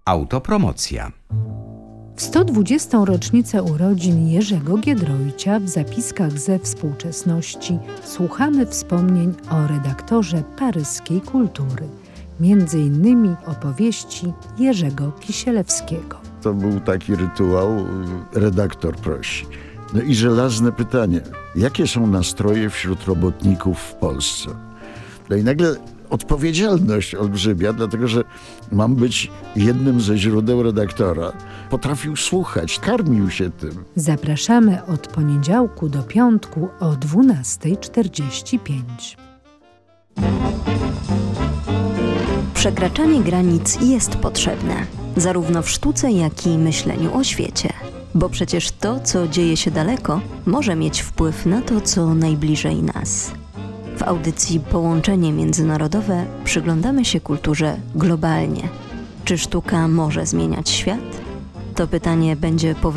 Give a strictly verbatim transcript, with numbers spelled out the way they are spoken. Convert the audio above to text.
Autopromocja. W sto dwudziestą rocznicę urodzin Jerzego Giedroycia w zapiskach ze współczesności słuchamy wspomnień o redaktorze paryskiej kultury, między innymi opowieści Jerzego Kisielewskiego. To był taki rytuał, redaktor prosi. No i żelazne pytanie, jakie są nastroje wśród robotników w Polsce? No i nagle odpowiedzialność olbrzymia, dlatego że mam być jednym ze źródeł redaktora. Potrafił słuchać, karmił się tym. Zapraszamy od poniedziałku do piątku o dwunasta czterdzieści pięć. Przekraczanie granic jest potrzebne, zarówno w sztuce, jak i myśleniu o świecie. Bo przecież to, co dzieje się daleko, może mieć wpływ na to, co najbliżej nas. W audycji Połączenie Międzynarodowe przyglądamy się kulturze globalnie. Czy sztuka może zmieniać świat? To pytanie będzie powracać